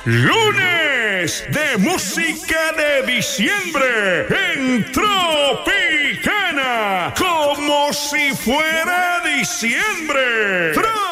Lunes de música de diciembre en Tropicana, como si fuera diciembre.